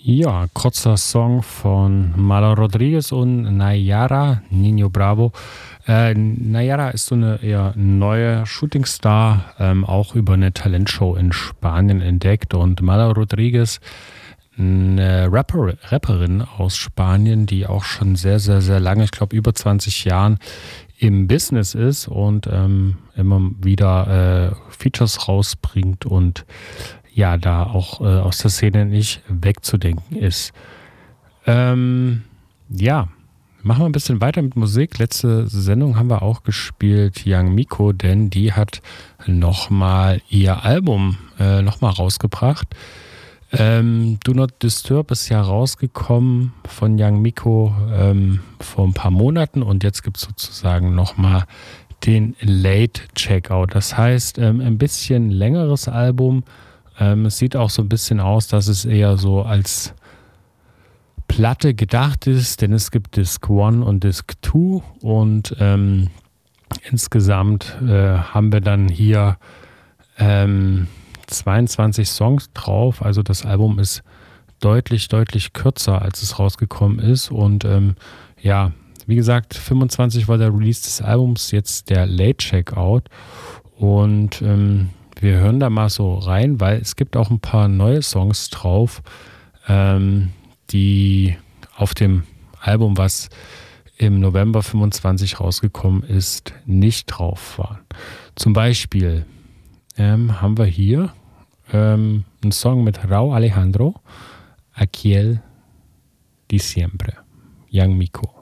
Ja, kurzer Song von Malo Rodriguez und Nayara, Nino Bravo. Nayara ist so eine eher neue Shootingstar, auch über eine Talentshow in Spanien entdeckt. Und Malo Rodriguez, eine Rapperin aus Spanien, die auch schon sehr, sehr, sehr lange, ich glaube über 20 Jahren im Business ist und immer wieder Features rausbringt und ja, da auch aus der Szene nicht wegzudenken ist. Ja, machen wir ein bisschen weiter mit Musik. Letzte Sendung haben wir auch gespielt Young Miko, denn die hat nochmal ihr Album nochmal rausgebracht. Do Not Disturb ist ja rausgekommen von Young Miko vor ein paar Monaten und jetzt gibt es sozusagen nochmal den Late Checkout. Das heißt, ein bisschen längeres Album. Es sieht auch so ein bisschen aus, dass es eher so als Platte gedacht ist, denn es gibt Disc 1 und Disc 2 und insgesamt haben wir dann hier 22 Songs drauf. Also das Album ist deutlich, deutlich kürzer, als es rausgekommen ist und ja, wie gesagt, 25 war der Release des Albums, jetzt der Late Checkout und wir hören da mal so rein, weil es gibt auch ein paar neue Songs drauf, die auf dem Album, was im November 25 rausgekommen ist, nicht drauf waren. Zum Beispiel haben wir hier einen Song mit Rauw Alejandro, Aquel Diciembre, Young Miko.